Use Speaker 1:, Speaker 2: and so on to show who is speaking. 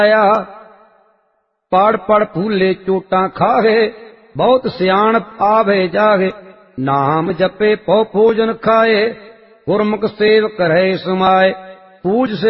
Speaker 1: ਆਇਆ। ਪੜ ਪੜ ਫੂਲੇ ਚੋਟਾਂ ਖਾਹੇ, ਬਹੁਤ ਸਿਆਣਪ ਆਵੇ ਜਾਗੇ। ਨਾਮ ਜਪੇ ਪਉ ਭੋਜਨ ਖਾਏ, ਗੁਰਮੁਖ ਸੇਵ ਕਰੈ ਸਮਾਏ। ਪੂਜ